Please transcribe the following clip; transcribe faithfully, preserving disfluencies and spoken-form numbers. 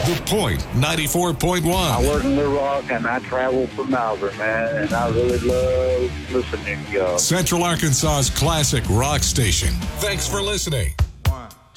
The Point ninety-four point one. I work in Little Rock and I travel for Malvern, man, and I really love listening to y'all. Central Arkansas's classic rock station. Thanks for listening.